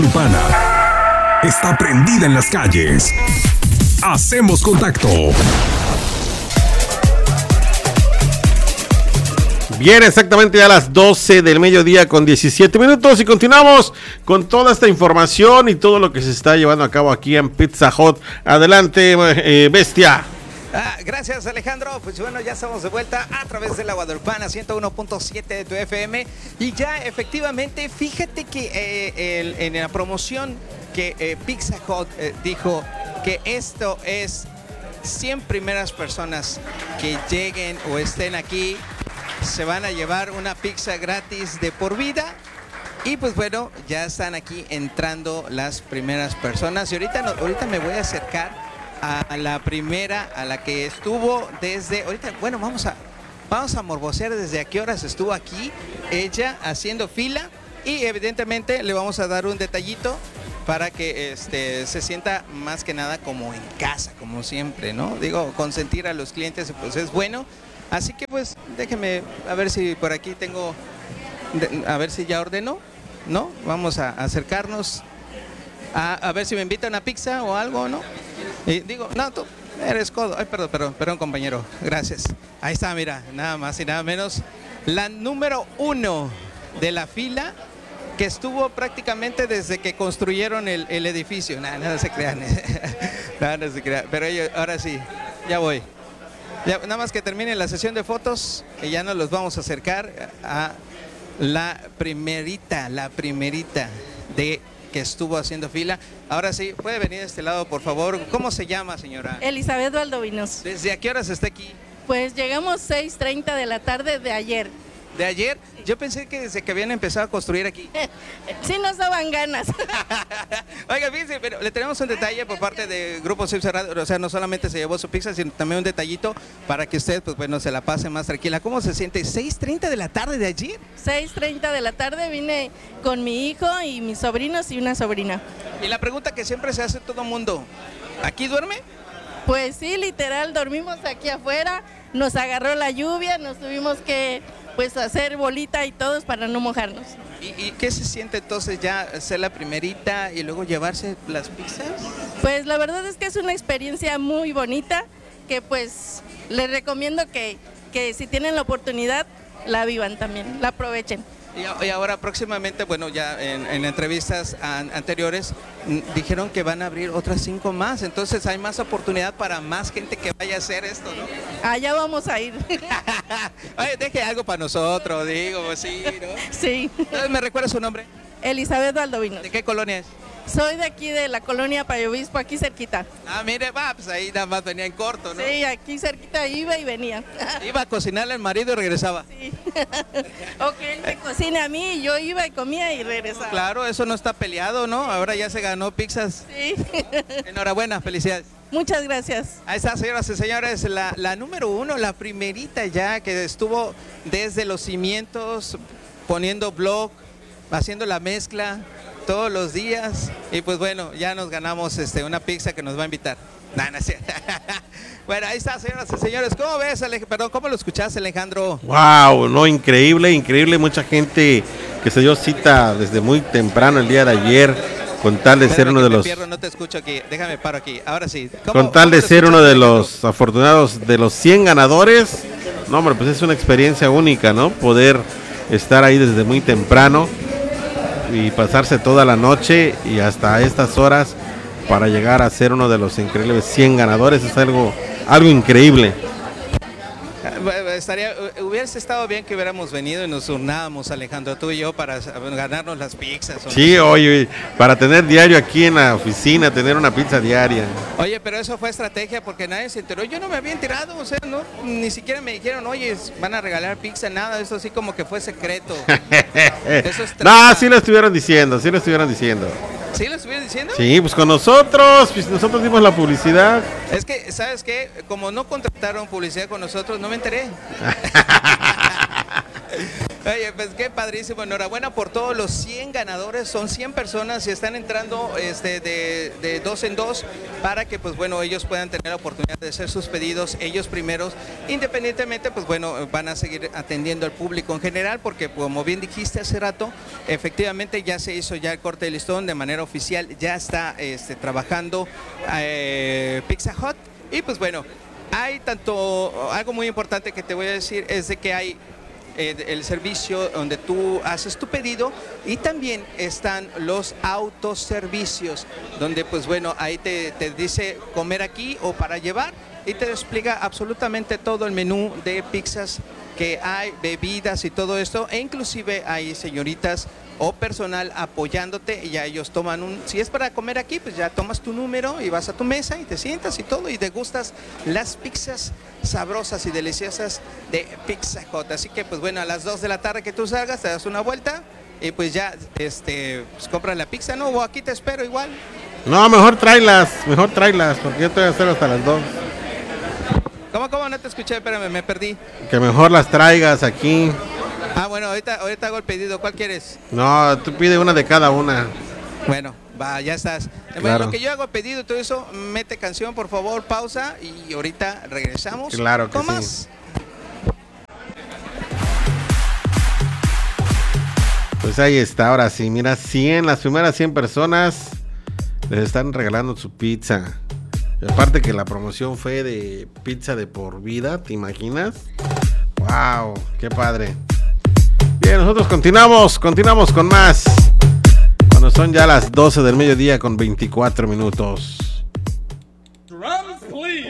Urbana está prendida en las calles. Hacemos contacto. Bien, exactamente a las 12 del mediodía con 17 minutos y continuamos con toda esta información y todo lo que se está llevando a cabo aquí en Pizza Hut. Adelante, Bestia. Gracias, Alejandro. Pues bueno, ya estamos de vuelta a través de la Guadalupana 101.7 de tu FM. Y ya efectivamente, fíjate que en la promoción que Pizza Hut dijo que esto es 100 primeras personas que lleguen o estén aquí, se van a llevar una pizza gratis de por vida. Y pues bueno, ya están aquí entrando las primeras personas. Y ahorita me voy a acercar a la primera, a la que estuvo desde ahorita. Bueno, vamos a morbosear desde a qué horas estuvo aquí ella haciendo fila. Y evidentemente le vamos a dar un detallito para que se sienta más que nada como en casa, como siempre, ¿no? Digo, consentir a los clientes pues es bueno. Así que pues déjeme a ver si por aquí tengo, a ver si ya ordeno, ¿no? Vamos a acercarnos a ver si me invita una pizza o algo, ¿no? Y digo, no, tú eres codo. Ay, perdón, compañero, gracias. Ahí está, mira, nada más y nada menos, la número 1 de la fila, que estuvo prácticamente desde que construyeron el edificio. Nada se crean, nada se crean, pero ahora sí, ya voy. Ya, nada más que termine la sesión de fotos y ya nos los vamos a acercar a la primerita de que estuvo haciendo fila. Ahora sí, puede venir de este lado, por favor. ¿Cómo se llama, señora? Elizabeth Valdovinos. ¿Desde a qué horas está aquí? Pues llegamos 6:30 de la tarde de ayer. ¿De ayer? Yo pensé que desde que habían empezado a construir aquí. Sí nos daban ganas. Oiga, fíjense, pero le tenemos un detalle por parte de Grupo Sip Cerrado. O sea, no solamente se llevó su pizza, sino también un detallito para que usted, pues bueno, se la pase más tranquila. ¿Cómo se siente? ¿6:30 de la tarde de ayer? 6:30 de la tarde vine con mi hijo y mis sobrinos y una sobrina. Y la pregunta que siempre se hace todo mundo, ¿aquí duerme? Pues sí, literal, dormimos aquí afuera, nos agarró la lluvia, nos tuvimos que pues hacer bolita y todos para no mojarnos. ¿Y qué se siente entonces ya ser la primerita y luego llevarse las pizzas? Pues la verdad es que es una experiencia muy bonita que pues les recomiendo que si tienen la oportunidad la vivan también, la aprovechen. Y ahora próximamente, bueno, ya en entrevistas anteriores dijeron que van a abrir otras 5 más, entonces hay más oportunidad para más gente que vaya a hacer esto, ¿no? Allá vamos a ir. Oye, deje algo para nosotros, digo, pues sí, ¿no? Sí. ¿Me recuerda su nombre? Elizabeth Valdovinos. ¿De qué colonia es? Soy de aquí de la colonia Payo Obispo, aquí cerquita. Ah, mire, pues ahí nada más venía en corto, ¿no? Sí, aquí cerquita iba y venía. Iba a cocinarle al marido y regresaba. Sí. O que él me cocine a mí y yo iba y comía y regresaba. Claro, eso no está peleado, ¿no? Ahora ya se ganó pizzas. Sí. Enhorabuena, felicidades. Muchas gracias. Ahí está, señoras y señores, la número 1, la primerita ya que estuvo desde los cimientos, poniendo block, haciendo la mezcla todos los días. Y pues bueno, ya nos ganamos una pizza que nos va a invitar. No es cierto. Bueno, ahí está, señoras y señores. ¿Cómo ves, ¿cómo lo escuchaste, Alejandro? Wow, no, increíble. Mucha gente que se dio cita desde muy temprano el día de ayer, con tal de ser uno de los... no te escucho aquí, déjame paro aquí, ahora sí. Con tal de ser uno de los afortunados de los 100 ganadores. No, hombre, pues es una experiencia única, ¿no? Poder estar ahí desde muy temprano y pasarse toda la noche y hasta estas horas para llegar a ser uno de los increíbles 100 ganadores. Es algo increíble. Hubiese estado bien que hubiéramos venido y nos turnábamos, Alejandro, tú y yo, para ganarnos las pizzas. Sí, oye, para tener diario aquí en la oficina, tener una pizza diaria. Oye, pero eso fue estrategia porque nadie se enteró. Yo no me había enterado, o sea, no, ni siquiera me dijeron, oye, van a regalar pizza, nada. Eso sí como que fue secreto. Eso es no, sí lo estuvieron diciendo. ¿Sí lo estuvieron diciendo? Sí, pues con nosotros dimos la publicidad. Es que, ¿sabes qué? Como no contrataron publicidad con nosotros, no me enteré. Oye, pues qué padrísimo, enhorabuena por todos los 100 ganadores, son 100 personas y están entrando de dos en dos para que pues bueno, ellos puedan tener la oportunidad de hacer sus pedidos ellos primeros, independientemente pues bueno, van a seguir atendiendo al público en general porque como bien dijiste hace rato, efectivamente ya se hizo ya el corte de listón de manera oficial, ya está trabajando Pizza Hut y pues bueno, hay algo muy importante que te voy a decir es de que hay el servicio donde tú haces tu pedido y también están los autoservicios donde pues bueno ahí te dice comer aquí o para llevar y te explica absolutamente todo el menú de pizzas que hay, bebidas y todo esto e inclusive hay señoritas o personal apoyándote y ya ellos toman si es para comer aquí, pues ya tomas tu número y vas a tu mesa y te sientas y todo y degustas las pizzas sabrosas y deliciosas de Pizza Hut. Así que pues bueno, a las 2 de la tarde que tú salgas, te das una vuelta y pues ya pues compras la pizza, ¿no? O aquí te espero igual. No, mejor tráelas, porque yo te voy a hacer hasta las 2. ¿Cómo? No te escuché, espérame, me perdí. Que mejor las traigas aquí. Ah, bueno, ahorita hago el pedido. ¿Cuál quieres? No, tú pide una de cada una. Bueno, va, ya estás. Claro. Bueno, lo que yo hago pedido y todo eso, mete canción, por favor, pausa y ahorita regresamos. Claro que con sí. Más. Pues ahí está, ahora sí, mira, las primeras 100 personas les están regalando su pizza. Y aparte que la promoción fue de pizza de por vida, ¿te imaginas? ¡Wow! ¡Qué padre! Bien, nosotros continuamos con más. Cuando son ya las 12 del mediodía con 24 minutos.